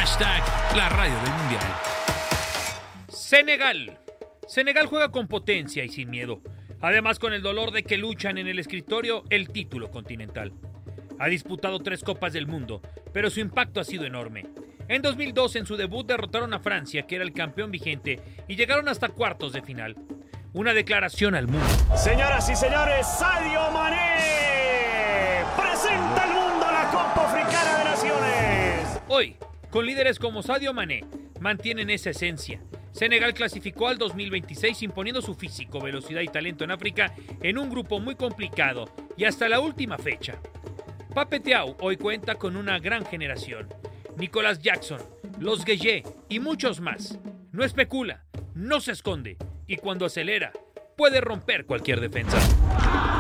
Hashtag la radio del mundial. Senegal juega con potencia y sin miedo. Además, con el dolor de que luchan en el escritorio el título continental. Ha disputado 3 Copas del Mundo, pero su impacto ha sido enorme. En 2002, en su debut, derrotaron a Francia, que era el campeón vigente, y llegaron hasta cuartos de final. Una declaración al mundo. Señoras y señores, Sadio Mané presenta al mundo la Copa Africana de Naciones. Hoy, con líderes como Sadio Mané, mantienen esa esencia. Senegal clasificó al 2026 imponiendo su físico, velocidad y talento en África en un grupo muy complicado y hasta la última fecha. Pape Thiaw hoy cuenta con una gran generación. Nicolas Jackson, Los Gueye y muchos más. No especula, no se esconde y cuando acelera puede romper cualquier defensa.